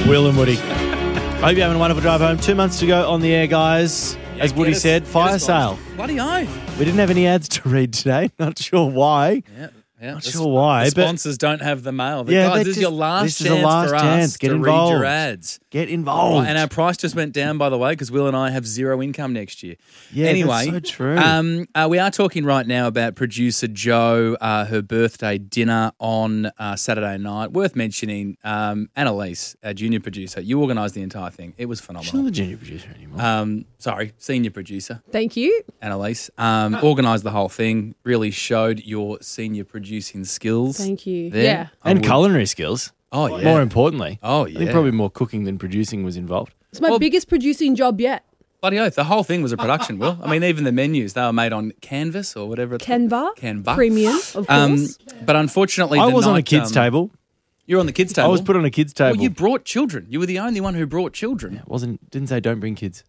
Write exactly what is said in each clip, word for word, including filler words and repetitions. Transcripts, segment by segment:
Will and Woody. I hope you're having a wonderful drive home. Two months to go on the air, guys. Yeah, As Woody get us- said, get fire us sale. Bloody oath. We didn't have any ads to read today. Not sure why. Yeah. Yeah, Not the sure sp- why, The but- sponsors don't have the mail. The Yeah, guys, they this is just- your last this is chance the last for chance. us Get to involved. read your ads. Get involved. Right, and our price just went down, by the way, because Will and I have zero income next year. Yeah, anyway, that's so true. Um, uh, we are talking right now about producer Jo, uh, her birthday dinner on uh, Saturday night. Worth mentioning, um, Annalise, our junior producer, you organised the entire thing. It was She's not phenomenal. the junior producer anymore. Um, sorry, senior producer. Thank you. Annalise, um, organised the whole thing, really showed your senior producing skills. Thank you. there. Yeah. I and would- culinary skills. Oh, yeah. More importantly. Oh, I yeah. think probably more cooking than producing was involved. It's my Well- biggest producing job yet. Bloody oath, the whole thing was a production, Will. I mean, even the menus, they were made on Canvas or whatever it's Canva. called. Canva. Premium, of Um, course. but unfortunately, I the was on a night, kids' um, table. You were on the kids' table. I was put on a kids' table. Well, you brought children. You were the only one who brought children. wasn't didn't say don't bring kids.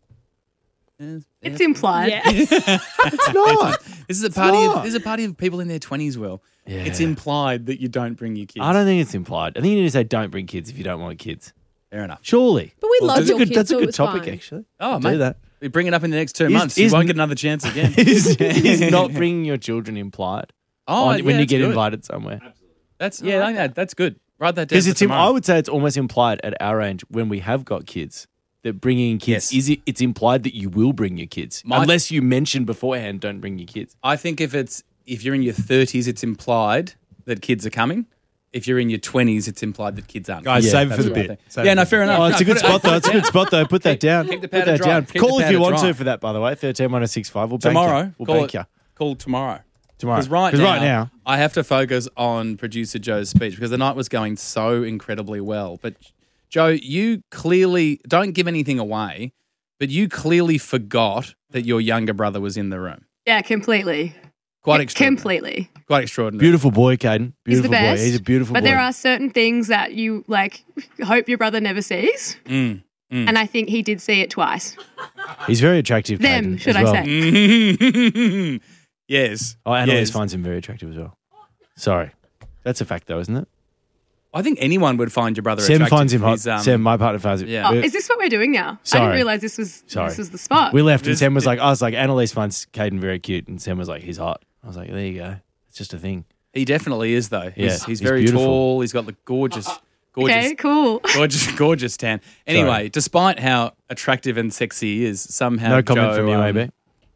Yeah. It's implied. Yeah. It's not. This is a party. Of, not. this is a party of people in their twenties. Will. Yeah. It's implied that you don't bring your kids. I don't think it's implied. I think you need to say don't bring kids if you don't want kids. Fair enough. Surely. But we Well, love that's your a good, kids, That's a so good it's topic, fine. actually. Oh, Do mate. that. We bring it up in the next two Is- months. is- you won't get another chance again. is, is not bringing your children implied Oh, on- yeah, when you that's get good. invited somewhere? That's yeah. I know, that's good. Write that down. Because for it's, im- tomorrow. I would say it's almost implied at our age when we have got kids that bringing in kids Yes. is it, it's implied that you will bring your kids My- unless you mention beforehand don't bring your kids. I think if it's if you're in your thirties, it's implied that kids are coming. If you're in your twenties, it's implied that kids aren't. Guys, Yeah, save it That's for the what I bit. think. Save Yeah, it no, for the fair bit. enough. Oh, it's No, a good put it- spot though. It's a good spot though. Put that Keep- down. keep the Put powder that dry. down. Keep Call the if you powder want dry. to for that, by the way. thirteen one oh six five. We'll bank Tomorrow, you. We'll call bank it- you. Call tomorrow. Tomorrow. Because right, 'Cause now, right now, I have to focus on producer Joe's speech because the night was going so incredibly well. But Joe, you clearly don't give anything away, but you clearly forgot that your younger brother was in the room. Yeah, completely. Quite Yeah, extraordinary. Completely. Quite extraordinary. beautiful boy, Caden. He's Beautiful the best. boy. He's a beautiful but boy. there are certain things that you like hope your brother never sees. Mm, mm. And I think he did see it twice. He's very attractive. Them, Caden, should as I well. Mm. yes. Oh, Annalise yes. finds him very attractive as well. Sorry, that's a fact though, isn't it? I think anyone would find your brother Sam attractive. finds him hot. He's, um, Sam, my partner, finds it. Yeah. Oh, We- is this what we're doing now? I Sorry. didn't realize this was Sorry. this was the spot. We left and This- Sam was like, I was like, Annalise finds Caden very cute, and Sam was like, he's hot. I was like, there you go. It's just a thing. He definitely is, though. He's, Yeah, he's he's very beautiful. tall. He's got the gorgeous, gorgeous, okay, cool. gorgeous, gorgeous tan. Anyway, Sorry. despite how attractive and sexy he is, somehow No comment Joe, from you, um, A B.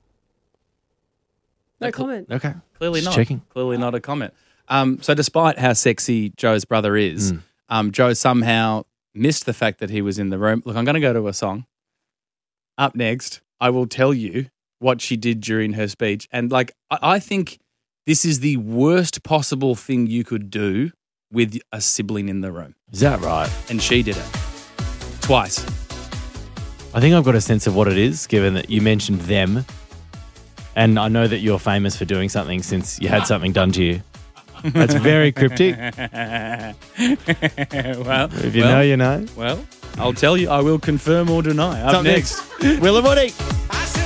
No comment. Okay. Clearly Just not. checking. Clearly not a comment. Um, so despite how sexy Joe's brother is, Mm. um, Joe somehow missed the fact that he was in the room. Look, I'm going to go to a song. Up next, I will tell you what she did during her speech. And like, I, I think this is the worst possible thing you could do with a sibling in the room. Is that right? And she did it twice. I think I've got a sense of what it is, given that you mentioned them. And I know that you're famous for doing something since you had something done to you. That's very cryptic. well, If you well, know, you know. well, I'll tell you. I will confirm or deny. Up Up next. next. Will and Woody.